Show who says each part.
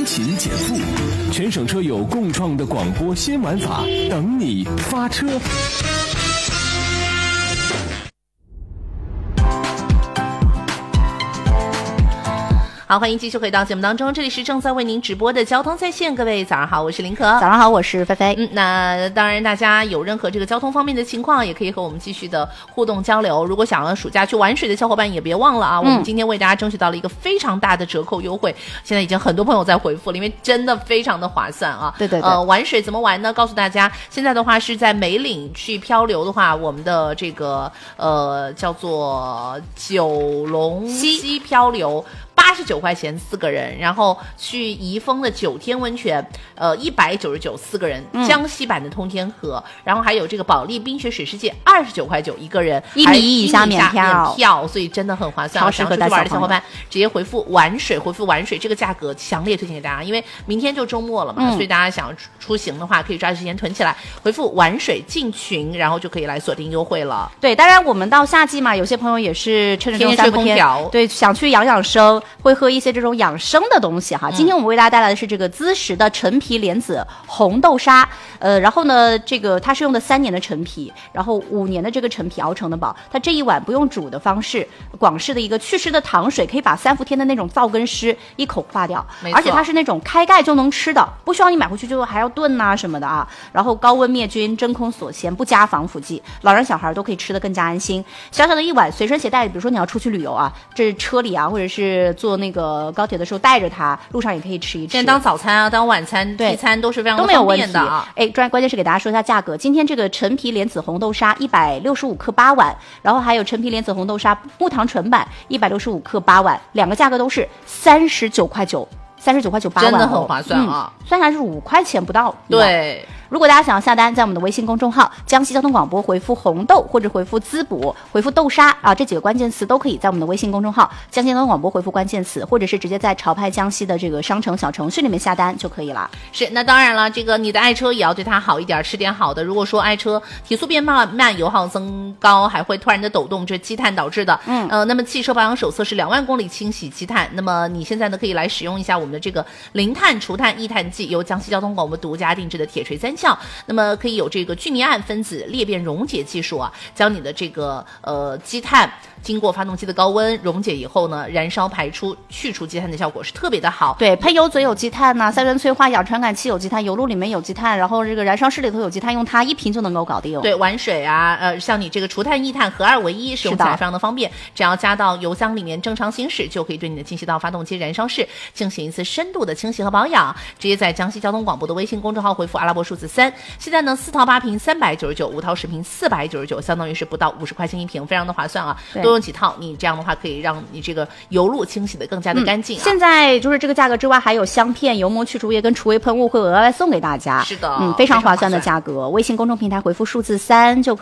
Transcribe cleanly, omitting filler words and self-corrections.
Speaker 1: 辛勤减负，全省车友共创的广播新玩法，等你发车。
Speaker 2: 好，欢迎继续回到节目当中，这里是正在为您直播的交通在线，各位早上好，我是林可。
Speaker 3: 早上好，我是菲菲。
Speaker 2: 那当然大家有任何这个交通方面的情况，也可以和我们继续的互动交流。如果想要暑假去玩水的小伙伴也别忘了啊，我们今天为大家争取到了一个非常大的折扣优惠，现在已经很多朋友在回复了，因为真的非常的划算啊。
Speaker 3: 对对对。
Speaker 2: 玩水怎么玩呢？告诉大家，现在的话是在梅岭去漂流的话，我们的这个叫做九龙溪漂流89块钱4个人，然后去宜丰的9天温泉，199 4个人，江西版的通天河，然后还有这个保利冰雪水世界29块9一个人
Speaker 3: ，1米1以下免票，
Speaker 2: 所以真的很划算。
Speaker 3: 超适合带
Speaker 2: 玩的小伙伴直接回复玩水，回复玩水这个价格强烈推荐给大家，因为明天就周末了嘛，所以大家想要出行的话，可以抓紧时间囤起来，回复玩水进群，然后就可以来锁定优惠了。
Speaker 3: 对，当然我们到夏季嘛，有些朋友也是趁着这种3伏天，对，想去养生。会喝一些这种养生的东西哈。今天我们为大家带来的是这个滋食的陈皮莲子红豆沙，然后呢，这个它是用的3年的陈皮，然后5年的这个陈皮熬成的煲。它这一碗不用煮的方式，广式的一个祛湿的糖水，可以把3伏天的那种燥跟湿一口化掉，而且它是那种开盖就能吃的，不需要你买回去就还要炖啊什么的啊。然后高温灭菌，真空锁鲜，不加防腐剂，老人小孩都可以吃得更加安心。小小的一碗随身携带，比如说你要出去旅游啊，这车里啊，或者是坐那个高铁的时候带着它，路上也可以吃一吃。
Speaker 2: 现在当早餐啊，当晚餐、提餐都是非常的方便的啊。
Speaker 3: 关键是给大家说一下价格。今天这个陈皮莲子红豆沙165克8碗，然后还有陈皮莲子红豆沙木糖纯版165克8碗，两个价格都是39块9，39块9 8碗，
Speaker 2: 真的很划算啊！
Speaker 3: 算下来是5块钱不到。
Speaker 2: 对。
Speaker 3: 如果大家想要下单，在我们的微信公众号江西交通广播回复红豆或者回复滋补回复豆沙啊，这几个关键词都可以在我们的微信公众号江西交通广播回复关键词，或者是直接在潮派江西的这个商城小程序里面下单就可以了。
Speaker 2: 是，那当然了，这个你的爱车也要对它好一点，吃点好的。如果说爱车提速变慢，油耗增高，还会突然的抖动，这积碳导致的。那么汽车保养手册是2万公里清洗积碳，那么你现在呢可以来使用一下我们的这个零碳除碳抑碳剂，由江西交通广播独家定制的铁锤3效，那么可以有这个聚尼胺分子裂变溶解技术啊，将你的这个积碳经过发动机的高温溶解以后呢，燃烧排出去除积碳的效果是特别的好。
Speaker 3: 对，喷油嘴有积碳呐，三元催化氧传感器有积碳，油路里面有积碳，然后这个燃烧室里头有积碳，用它1瓶就能够搞定。
Speaker 2: 对，玩水啊，像你这个除碳抑碳合2为1，使用起来非常的方便，只要加到油箱里面正常行驶，就可以对你的进气道、发动机、燃烧室进行一次深度的清洗和保养。直接在江西交通广播的微信公众号回复阿拉伯数字3，现在呢4套8瓶399，5套10瓶499，相当于是不到50块钱1瓶，非常的划算啊！多用几套，你这样的话可以让你这个油路清洗的更加的干净啊。
Speaker 3: 现在就是这个价格之外，还有香片、油膜去除液跟除味喷雾会额外送给大家。
Speaker 2: 是的，
Speaker 3: 非常划算的价格。微信公众平台回复数字3就